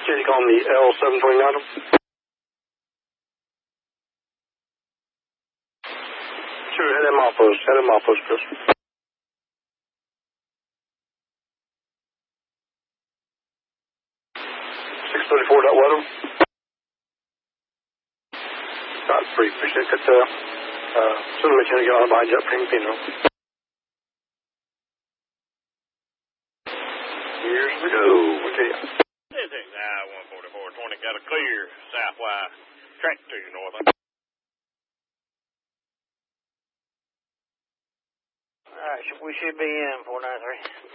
City on the L729. Sure, head in my post. Head in my post, Chris. 634, that weather. Got pretty appreciate it. Soon let you get on behind you up Pino. Years ago, okay. This is I-144-20, got a clear southwise track to your north. Alright, we should be in 493.